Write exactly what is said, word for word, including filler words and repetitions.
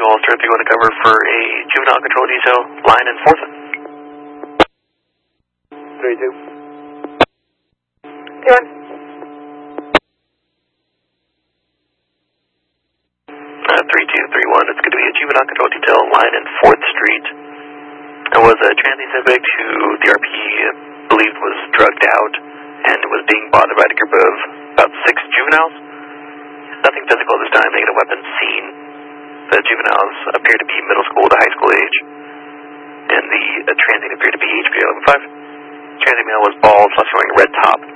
Ulster, if you want to cover for a juvenile control detail, line in fourth. three two. Two one. Uh, three two three one, it's going to be a juvenile control detail, line in fourth Street. There was a transient subject who the R P believed was drugged out and was being bothered by a group of about six juveniles. Nothing physical this time, negative weapons seen. The juveniles appear to be middle school to high school age, and the uh, transient appeared to be H P A level five. Transient male was bald, plus wearing a red top,